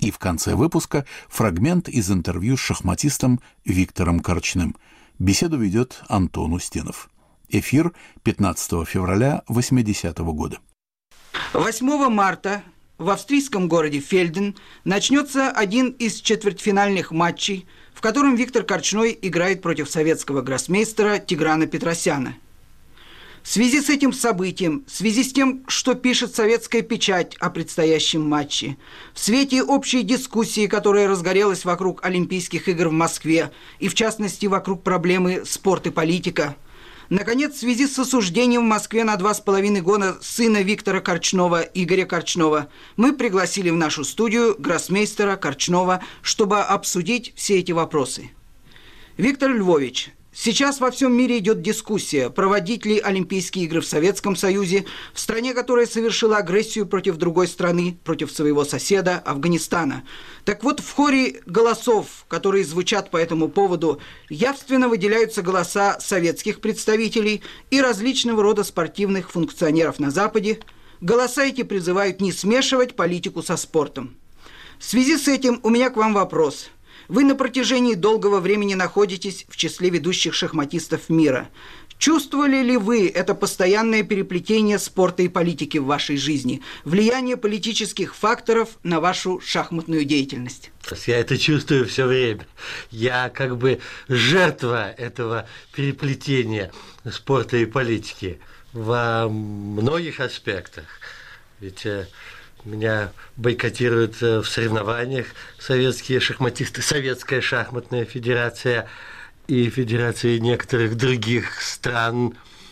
И в конце выпуска фрагмент из интервью с шахматистом Виктором Корчным. Беседу ведет Антон Устинов. Эфир 15 февраля 80-го года. 8 марта в австрийском городе Фельден начнется один из четвертьфинальных матчей, в котором Виктор Корчной играет против советского гроссмейстера Тиграна Петросяна. В связи с этим событием, в связи с тем, что пишет советская печать о предстоящем матче, в свете общей дискуссии, которая разгорелась вокруг Олимпийских игр в Москве, и в частности вокруг проблемы спорт и политика, наконец, в связи с осуждением в Москве на 2,5 года сына Виктора Корчного, Игоря Корчного, мы пригласили в нашу студию гроссмейстера Корчного, чтобы обсудить все эти вопросы. Виктор Львович, сейчас во всем мире идет дискуссия, проводить ли Олимпийские игры в Советском Союзе, в стране, которая совершила агрессию против другой страны, против своего соседа Афганистана. Так вот, в хоре голосов, которые звучат по этому поводу, явственно выделяются голоса советских представителей и различного рода спортивных функционеров на Западе. Голоса эти призывают не смешивать политику со спортом. В связи с этим у меня к вам вопрос. Вы на протяжении долгого времени находитесь в числе ведущих шахматистов мира. Чувствовали ли вы это постоянное переплетение спорта и политики в вашей жизни, влияние политических факторов на вашу шахматную деятельность? Я это чувствую все время. Я как бы жертва этого переплетения спорта и политики во многих аспектах. Ведь меня бойкотируют в соревнованиях советские шахматисты, Советская шахматная федерация и федерации некоторых других стран.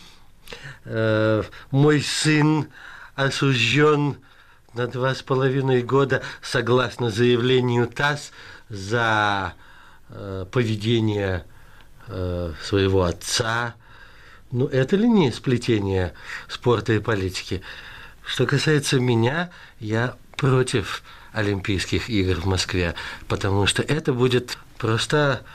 Мой сын осужден на 2,5 года, согласно заявлению ТАСС, за поведение своего отца. Ну, это ли не сплетение спорта и политики? Что касается меня, я против Олимпийских игр в Москве, потому что это будет просто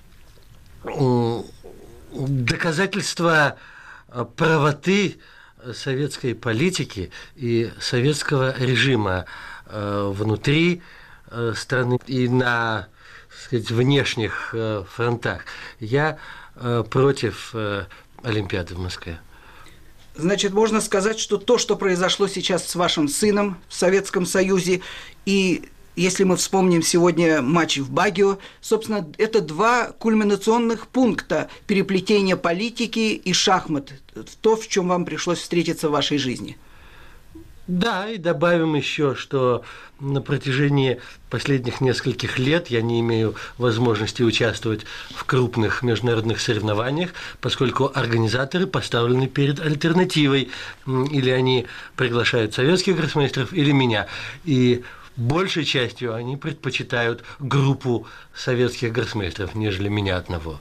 доказательство правоты советской политики и советского режима внутри страны и на, так сказать, внешних фронтах. Я против Олимпиады в Москве. Значит, можно сказать, что то, что произошло сейчас с вашим сыном в Советском Союзе, и если мы вспомним сегодня матч в Багио, собственно, это два кульминационных пункта переплетения политики и шахмат, то, в чем вам пришлось встретиться в вашей жизни. Да, и добавим еще, что на протяжении последних нескольких лет я не имею возможности участвовать в крупных международных соревнованиях, поскольку организаторы поставлены перед альтернативой. Или они приглашают советских гроссмейстеров, или меня. И большей частью они предпочитают группу советских гроссмейстеров, нежели меня одного.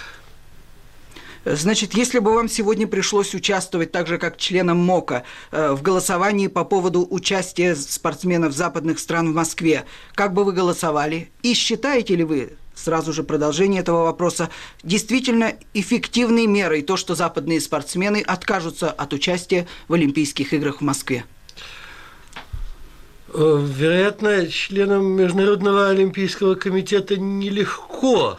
Значит, если бы вам сегодня пришлось участвовать так же, как членам МОКа, в голосовании по поводу участия спортсменов западных стран в Москве, как бы вы голосовали? И считаете ли вы, сразу же продолжение этого вопроса, действительно эффективной мерой то, что западные спортсмены откажутся от участия в Олимпийских играх в Москве? Вероятно, членам Международного олимпийского комитета нелегко,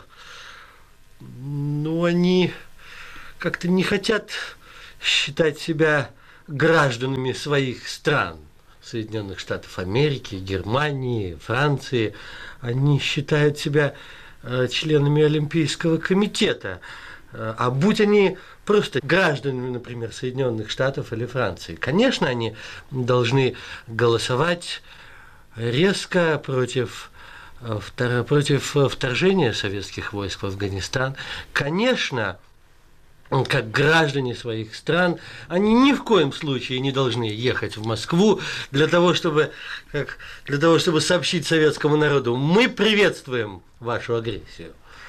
но они как-то не хотят считать себя гражданами своих стран, Соединенных Штатов Америки, Германии, Франции. Они считают себя членами Олимпийского комитета. А будь они просто гражданами, например, Соединенных Штатов или Франции, конечно, они должны голосовать резко против вторжения советских войск в Афганистан. Конечно, как граждане своих стран, они ни в коем случае не должны ехать в Москву для того, чтобы сообщить советскому народу: мы приветствуем вашу агрессию.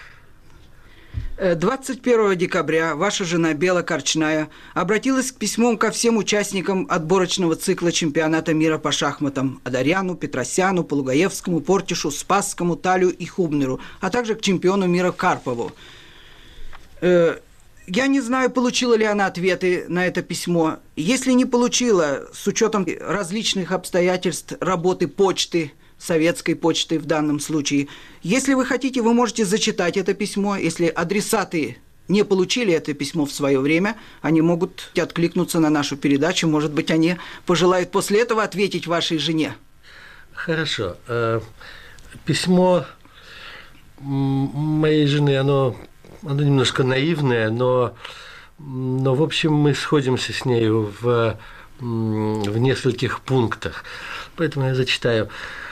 21 декабря ваша жена Бела Корчная обратилась к письмом ко всем участникам отборочного цикла чемпионата мира по шахматам: Адаряну, Петросяну, Полугаевскому, Портишу, Спасскому, Талю и Хубнеру, а также к чемпиону мира Карпову. Я не знаю, получила ли она ответы на это письмо. Если не получила, с учетом различных обстоятельств работы почты, советской почтой в данном случае. Если вы хотите, вы можете зачитать это письмо. Если адресаты не получили это письмо в свое время, они могут откликнуться на нашу передачу. Может быть, они пожелают после этого ответить вашей жене. Хорошо. Письмо моей жены, оно немножко наивное, но в общем, мы сходимся с нею в нескольких пунктах. Поэтому я зачитаю.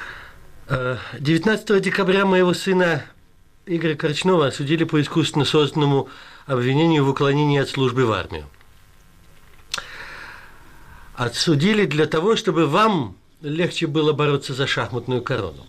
19 декабря моего сына Игоря Корчнова осудили по искусственно созданному обвинению в уклонении от службы в армию. Отсудили для того, чтобы вам легче было бороться за шахматную корону.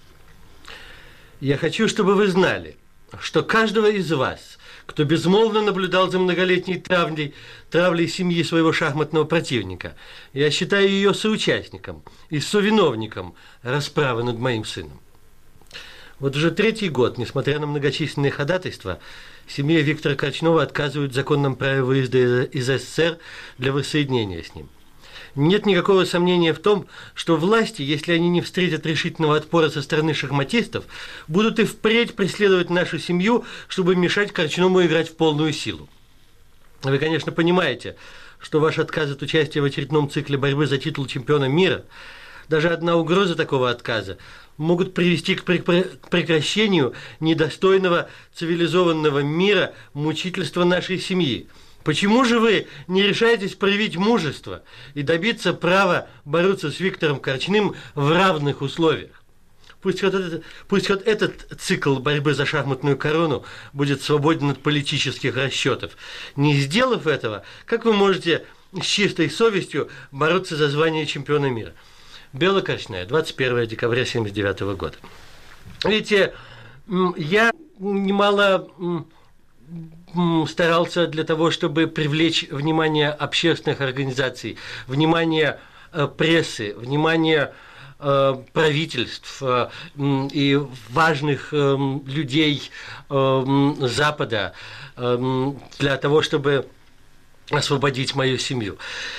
Я хочу, чтобы вы знали, что каждого из вас, кто безмолвно наблюдал за многолетней травлей семьи своего шахматного противника, я считаю ее соучастником и совиновником расправы над моим сыном. Вот уже третий год, несмотря на многочисленные ходатайства, семье Виктора Корчнова отказывают в законном праве выезда из СССР для воссоединения с ним. Нет никакого сомнения в том, что власти, если они не встретят решительного отпора со стороны шахматистов, будут и впредь преследовать нашу семью, чтобы мешать Корчнову играть в полную силу. Вы, конечно, понимаете, что ваш отказ от участия в очередном цикле борьбы за титул чемпиона мира, даже одна угроза такого отказа, могут привести к прекращению недостойного цивилизованного мира мучительства нашей семьи. Почему же вы не решаетесь проявить мужество и добиться права бороться с Виктором Корчным в равных условиях? Пусть хоть этот цикл борьбы за шахматную корону будет свободен от политических расчетов. Не сделав этого, как вы можете с чистой совестью бороться за звание чемпиона мира? Белокорчная, 21 декабря 1979 года. Видите, я немало старался для того, чтобы привлечь внимание общественных организаций, внимание прессы, внимание правительств и важных людей Запада для того, чтобы освободить мою семью.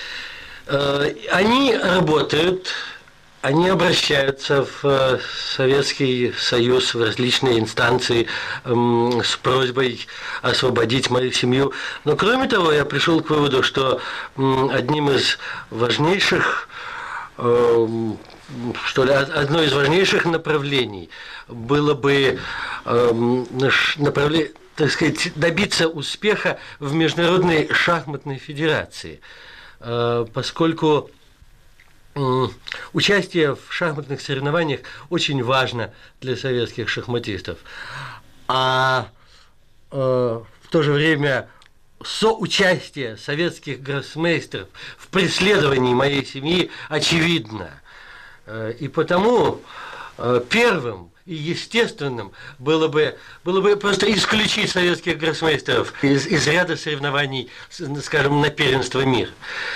Они работают, они обращаются в Советский Союз, в различные инстанции с просьбой освободить мою семью. Но кроме того, я пришел к выводу, что одно из важнейших направлений было бы так сказать, добиться успеха в Международной шахматной федерации, поскольку участие в шахматных соревнованиях очень важно для советских шахматистов, а в то же время соучастие советских гроссмейстеров в преследовании моей семьи очевидно. И потому первым и естественным было бы просто исключить советских гроссмейстеров из ряда соревнований, скажем, на первенство мира.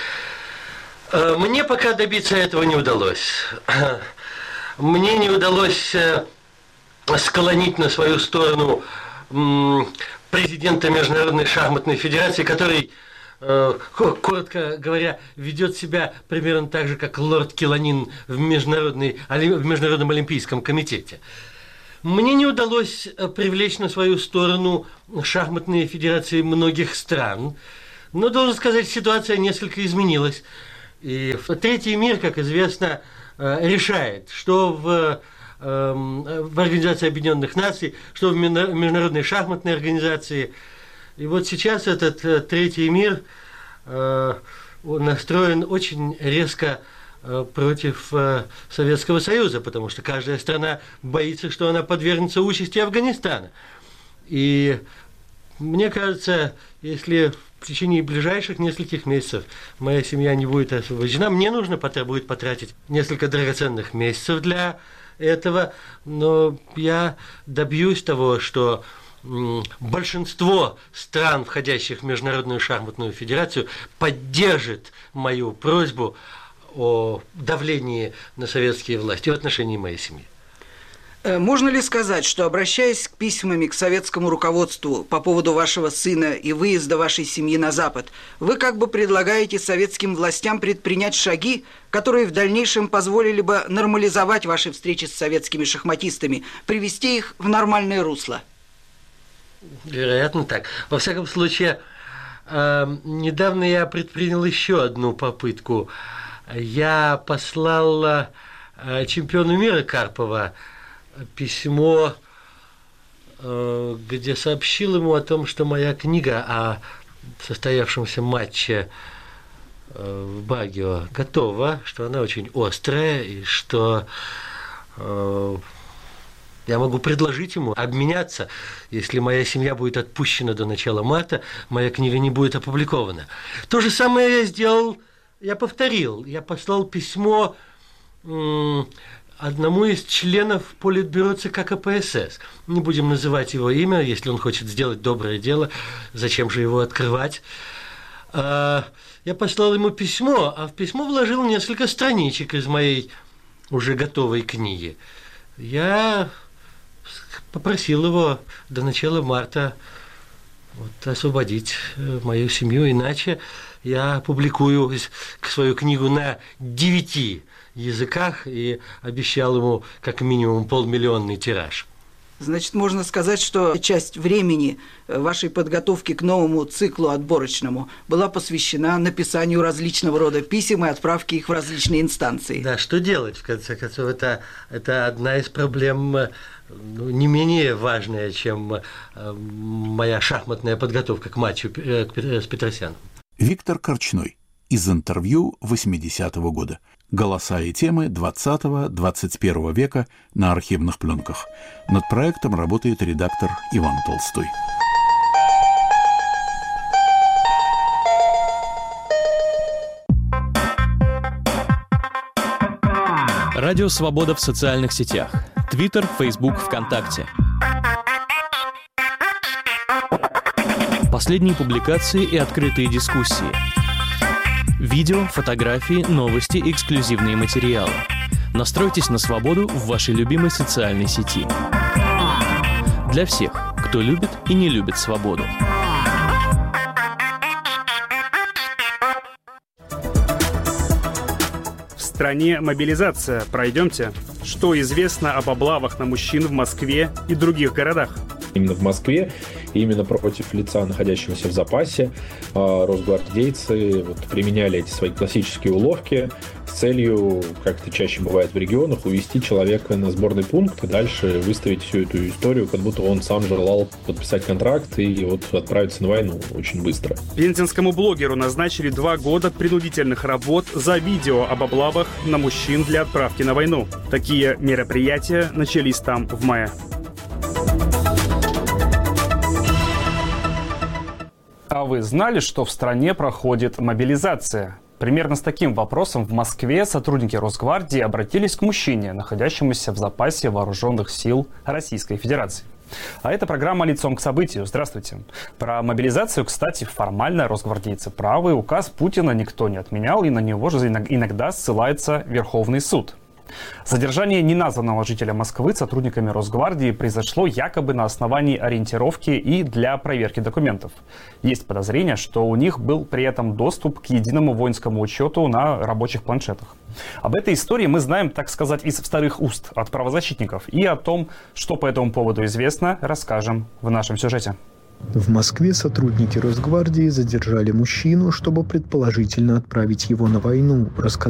Мне пока добиться этого не удалось. Мне не удалось склонить на свою сторону президента Международной шахматной федерации, который, коротко говоря, ведет себя примерно так же, как лорд Келанин в Международном олимпийском комитете. Мне не удалось привлечь на свою сторону шахматные федерации многих стран, но, должен сказать, ситуация несколько изменилась. И третий мир, как известно, решает, что в Организации Объединенных Наций, что в Международной шахматной организации. И вот сейчас этот третий мир настроен очень резко против Советского Союза, потому что каждая страна боится, что она подвергнется участи Афганистана. И мне кажется, если в течение ближайших нескольких месяцев моя семья не будет освобождена, мне нужно будет потратить несколько драгоценных месяцев для этого, но я добьюсь того, что большинство стран, входящих в Международную шахматную федерацию, поддержит мою просьбу о давлении на советские власти в отношении моей семьи. Можно ли сказать, что, обращаясь к письмами к советскому руководству по поводу вашего сына и выезда вашей семьи на Запад, вы как бы предлагаете советским властям предпринять шаги, которые в дальнейшем позволили бы нормализовать ваши встречи с советскими шахматистами, привести их в нормальное русло? Вероятно, так. Во всяком случае, недавно я предпринял еще одну попытку. Я послал чемпиону мира Карпова письмо, где сообщил ему о том, что моя книга о состоявшемся матче в Багио готова, что она очень острая, и что я могу предложить ему обменяться. Если моя семья будет отпущена до начала марта, моя книга не будет опубликована. То же самое я сделал, я повторил. Я послал письмо одному из членов Политбюро ЦК КПСС. Не будем называть его имя, если он хочет сделать доброе дело, зачем же его открывать. Я послал ему письмо, а в письмо вложил несколько страничек из моей уже готовой книги. Я попросил его до начала марта освободить мою семью, иначе я публикую свою книгу на 9 языках и обещал ему как минимум 500 000 тираж. Значит, можно сказать, что часть времени вашей подготовки к новому циклу отборочному была посвящена написанию различного рода писем и отправке их в различные инстанции. Да, что делать, в конце концов, это одна из проблем не менее важная, чем моя шахматная подготовка к матчу с Петросяном. Виктор Корчной. Из интервью 80-го года. Голоса и темы 20-21 века на архивных пленках. Над проектом работает редактор Иван Толстой. Радио «Свобода» в социальных сетях. Твиттер, Фейсбук, ВКонтакте. Последние публикации и открытые дискуссии. Видео, фотографии, новости и эксклюзивные материалы. Настройтесь на свободу в вашей любимой социальной сети. Для всех, кто любит и не любит свободу. В стране мобилизация. Пройдемте. Что известно об облавах на мужчин в Москве и других городах? Именно в Москве, именно против лица, находящегося в запасе, росгвардейцы применяли эти свои классические уловки с целью, как это чаще бывает в регионах, увести человека на сборный пункт и дальше выставить всю эту историю, как будто он сам желал подписать контракт и отправиться на войну очень быстро. Пензенскому блогеру назначили 2 года принудительных работ за видео об облавах на мужчин для отправки на войну. Такие мероприятия начались там в мае. А вы знали, что в стране проходит мобилизация? Примерно с таким вопросом в Москве сотрудники Росгвардии обратились к мужчине, находящемуся в запасе вооруженных сил Российской Федерации. А это программа «Лицом к событию». Здравствуйте. Про мобилизацию, кстати, формально росгвардейцы правы. Указ Путина никто не отменял, и на него же иногда ссылается Верховный суд. Задержание неназванного жителя Москвы сотрудниками Росгвардии произошло якобы на основании ориентировки и для проверки документов. Есть подозрение, что у них был при этом доступ к единому воинскому учету на рабочих планшетах. Об этой истории мы знаем, так сказать, из вторых уст от правозащитников. И о том, что по этому поводу известно, расскажем в нашем сюжете. В Москве сотрудники Росгвардии задержали мужчину, чтобы предположительно отправить его на войну, рассказали